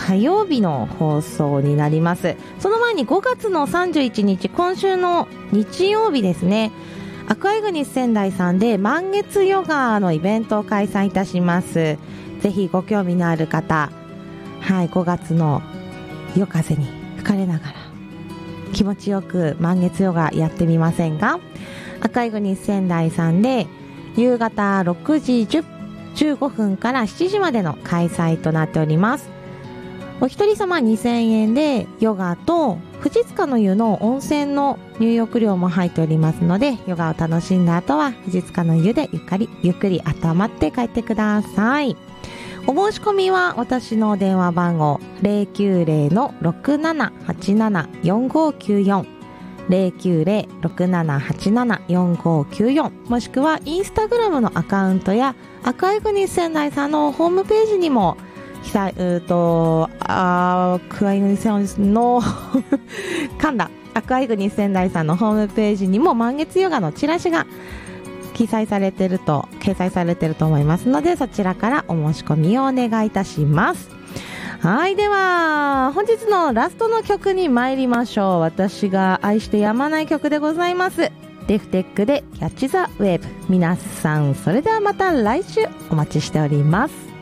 火曜日の放送になります。その前に5月の31日、今週の日曜日ですね、アクアイグニス仙台さんで満月ヨガのイベントを開催いたします。ぜひご興味のある方、はい、5月の夜風に吹かれながら気持ちよく満月ヨガやってみませんか？アクアイグニス仙台さんで夕方6時15分から7時までの開催となっております。お一人様2000円でヨガと富士塚の湯の温泉の入浴料も入っておりますので、ヨガを楽しんだ後は富士塚の湯でゆっくり温まって帰ってください。お申し込みは私の電話番号 090-6787-4594 090-6787-4594 もしくはインスタグラムのアカウントやアクアイグニス仙台さんのホームページにもアクアイグニス仙台のアクアイグニス仙台さんのホームページにも満月ヨガのチラシが掲載されていると思いますので、そちらからお申し込みをお願いいたします。はい、では本日のラストの曲に参りましょう。私が愛してやまない曲でございます。デフテックでキャッチザウェーブ。皆さんそれではまた来週お待ちしております。